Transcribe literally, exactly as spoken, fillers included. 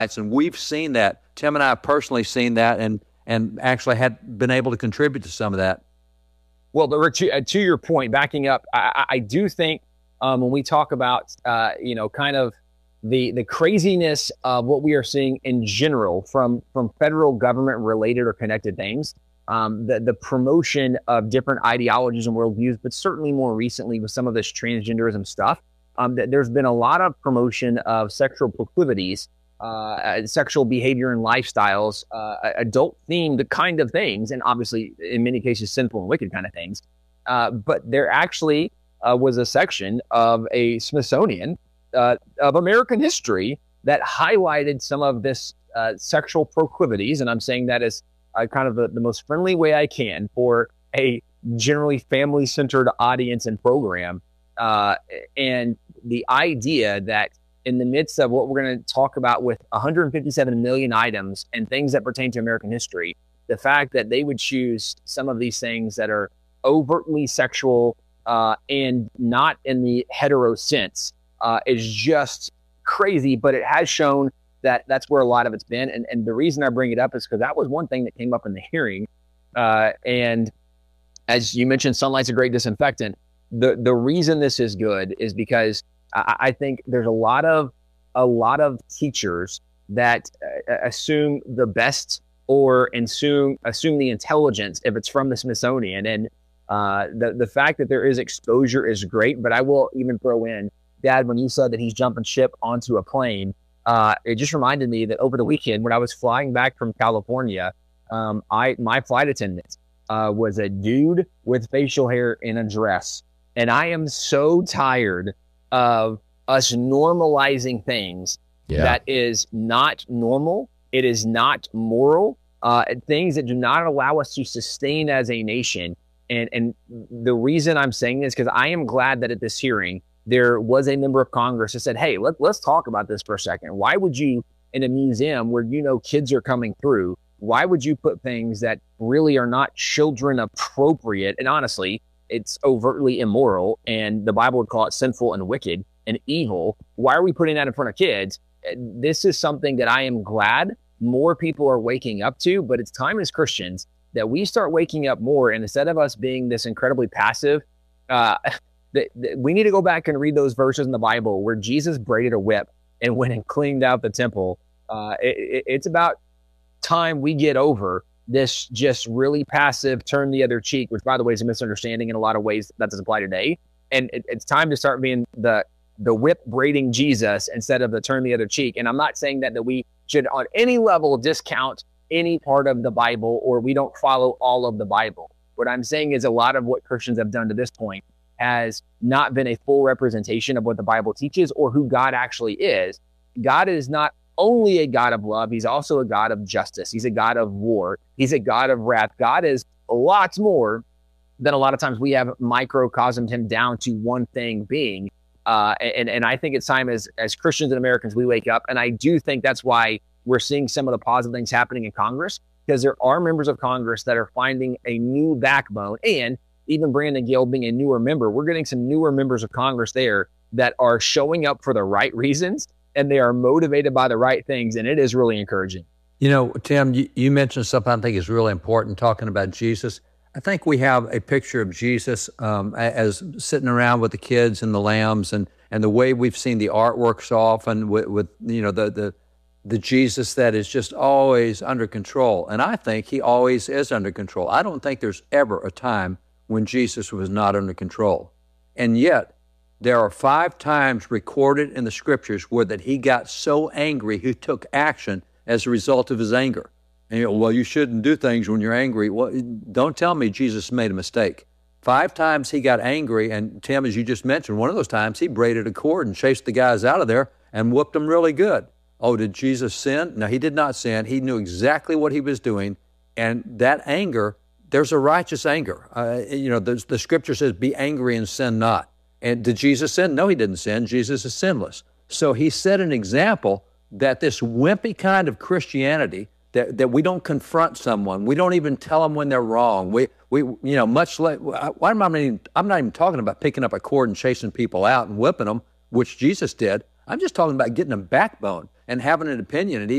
And we've seen that. Tim and I have personally seen that, and and actually had been able to contribute to some of that. Well, to, to your point, backing up, I, I do think um, when we talk about, uh, you know, kind of the the craziness of what we are seeing in general from from federal government related or connected things, um, the the promotion of different ideologies and worldviews, but certainly more recently with some of this transgenderism stuff, um, that there's been a lot of promotion of sexual proclivities, uh, sexual behavior and lifestyles, uh, adult themed kind of things, and obviously in many cases sinful and wicked kind of things. Uh, but there actually uh, was a section of a Smithsonian uh, of American history that highlighted some of this uh, sexual proclivities. And I'm saying that as uh, kind of the, the most friendly way I can for a generally family-centered audience and program. Uh, and the idea that in the midst of what we're going to talk about with one hundred fifty-seven million items and things that pertain to American history, the fact that they would choose some of these things that are overtly sexual uh, and not in the hetero sense uh, is just crazy. But it has shown that that's where a lot of it's been. And, and the reason I bring it up is because that was one thing that came up in the hearing. Uh, and as you mentioned, sunlight's a great disinfectant. The the reason this is good is because I, I think there's a lot of a lot of teachers that uh, assume the best or assume assume the intelligence if it's from the Smithsonian. And uh, the the fact that there is exposure is great. But I will even throw in, Dad, when you said that he's jumping ship onto a plane, uh, it just reminded me that over the weekend when I was flying back from California, um, I my flight attendant uh, was a dude with facial hair in a dress. And I am so tired of us normalizing things yeah. that is not normal. It is not moral. Uh, things that do not allow us to sustain as a nation. And and the reason I'm saying this, because I am glad that at this hearing, there was a member of Congress that said, hey, let, let's talk about this for a second. Why would you, in a museum where you know kids are coming through, why would you put things that really are not children appropriate? And honestly, it's overtly immoral, and the Bible would call it sinful and wicked and evil. Why are we putting that in front of kids? This is something that I am glad more people are waking up to, but it's time as Christians that we start waking up more. And instead of us being this incredibly passive, uh, that, that we need to go back and read those verses in the Bible where Jesus braided a whip and went and cleaned out the temple. Uh, it, it, it's about time we get over this just really passive turn the other cheek, which by the way is a misunderstanding in a lot of ways that doesn't apply today. And it, it's time to start being the the whip braiding Jesus instead of the turn the other cheek. And I'm not saying that that we should on any level discount any part of the Bible or we don't follow all of the Bible. What I'm saying is a lot of what Christians have done to this point has not been a full representation of what the Bible teaches or who God actually is. God is not only a God of love, he's also a God of justice. He's a God of war. He's a God of wrath. God is lots more than a lot of times we have microcosmed him down to one thing being. Uh, and, and I think it's time as, as Christians and Americans, we wake up. And I do think that's why we're seeing some of the positive things happening in Congress, because there are members of Congress that are finding a new backbone. And even Brandon Gale being a newer member, we're getting some newer members of Congress there that are showing up for the right reasons. And they are motivated by the right things, and it is really encouraging. You know, Tim, you, you mentioned something I think is really important, talking about Jesus. I think we have a picture of Jesus um, as sitting around with the kids and the lambs, and, and the way we've seen the artwork so often with, with you know, the, the the Jesus that is just always under control. And I think he always is under control. I don't think there's ever a time when Jesus was not under control. And yet, there are five times recorded in the scriptures where that he got so angry he took action as a result of his anger. And you know, well, you shouldn't do things when you're angry. Well, don't tell me Jesus made a mistake. Five times he got angry, and Tim, as you just mentioned, one of those times he braided a cord and chased the guys out of there and whooped them really good. Oh, did Jesus sin? No, he did not sin. He knew exactly what he was doing, and that anger, there's a righteous anger. Uh, you know, the, the scripture says, be angry and sin not. And did Jesus sin? No, he didn't sin. Jesus is sinless. So he set an example that this wimpy kind of Christianity, that, that we don't confront someone, we don't even tell them when they're wrong. We, we you know, much like, why am I even, I'm not even talking about picking up a cord and chasing people out and whipping them, which Jesus did. I'm just talking about getting a backbone and having an opinion and